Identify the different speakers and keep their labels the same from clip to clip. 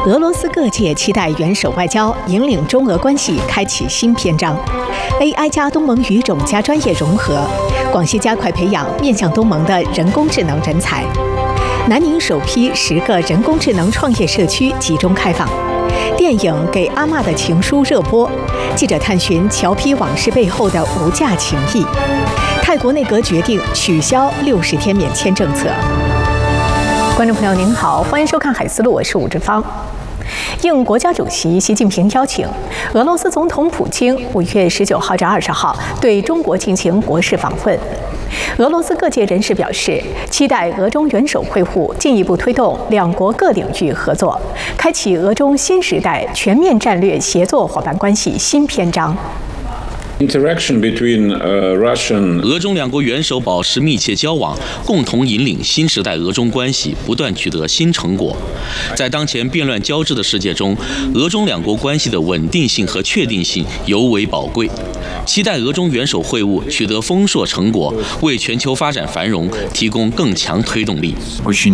Speaker 1: 俄罗斯各界期待元首外交引领中俄关系开启新篇章。AI 加东盟语种加专业融合，广西加快培养面向东盟的人工智能人才。南宁首批10个人工智能创业社区集中开放。电影《给阿嬷的情书》热播，记者探寻侨批往事背后的无价情谊。泰国内阁决定取消60天免签政策。观众朋友您好，欢迎收看《海思路》，我是武志芳。应国家主席习近平邀请，俄罗斯总统普京5月19号至20号对中国进行国事访问。俄罗斯各界人士表示，期待俄中元首会晤进一步推动两国各领域合作，开启俄中新时代全面战略协作伙伴关系新篇章。
Speaker 2: 俄中两国元首保持密切交往，共同引领新时代俄中关系不断取得新成果。在当前变乱交织的世界中，俄中两国关系的稳定性和确定性尤为宝贵。期待俄中元首会晤取得丰硕成果，为全球发展繁荣提供更强推动力。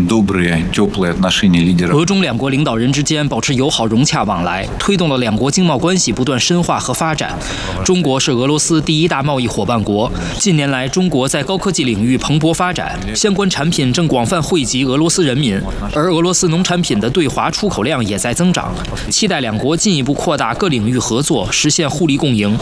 Speaker 3: 俄中两国领导人之间保持友好融洽往来，推动了两国经贸关系不断深化和发展。中国是俄罗斯第1大贸易伙伴国，近年来中国在高科技领域蓬勃发展，相关产品正广泛惠及俄罗斯人民，而俄罗斯农产品的对华出口量也在增长。期待两国进一步扩大各领域合作，实现互利共赢。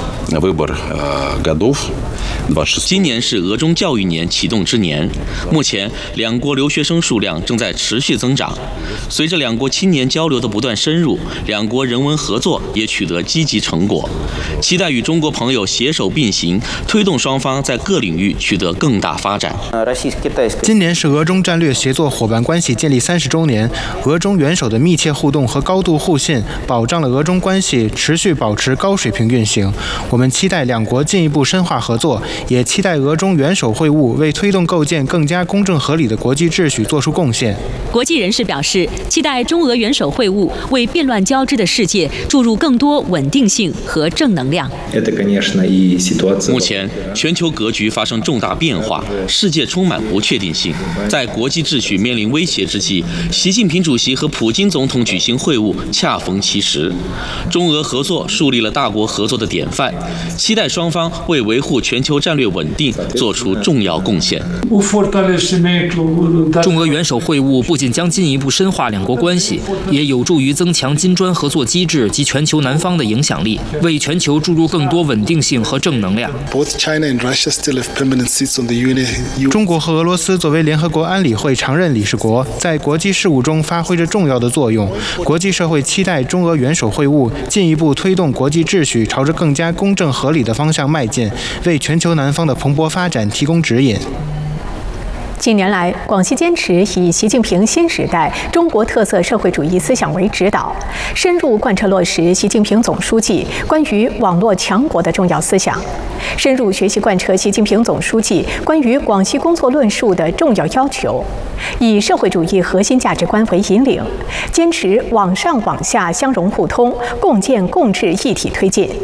Speaker 2: 今年是俄中教育年启动之年，目前两国留学生数量正在持续增长。随着两国青年交流的不断深入，两国人文合作也取得积极成果。期待与中国朋友携手并行，推动双方在各领域取得更大发展。
Speaker 4: 今年是俄中战略协作伙伴关系建立30周年，俄中元首的密切互动和高度互信，保障了俄中关系持续保持高水平运行。我们期待两国进一步深化合作，也期待俄中元首会晤为推动构建更加公正合理的国际秩序做出贡献。
Speaker 1: 国际人士表示，期待中俄元首会晤为变乱交织的世界注入更多稳定性和正能量。
Speaker 2: 目前，全球格局发生重大变化，世界充满不确定性。在国际秩序面临威胁之际，习近平主席和普京总统举行会晤，恰逢其时。中俄合作树立了大国合作的典范，期待双方为维护全球战略稳定做出重要贡献。
Speaker 3: 中俄元首会晤不仅将进一步深化两国关系，也有助于增强金砖合作机制及全球南方的影响力，为全球注入更多稳定性和正能量。
Speaker 4: 中国和俄罗斯作为联合国安理会常任理事国，在国际事务中发挥着重要的作用。国际社会期待中俄元首会晤进一步推动国际秩序朝着更加公正合理的方向迈进，为全球南方的蓬勃发展提供指引。
Speaker 1: 近年来，广西坚持以习近平新时代中国特色社会主义思想为指导，深入贯彻落实习近平总书记关于网络强国的重要思想，深入学习贯彻习近平总书记关于广西工作论述的重要要求，以社会主义核心价值观为引领，坚持网上网下相融互通、共建共治一体推进。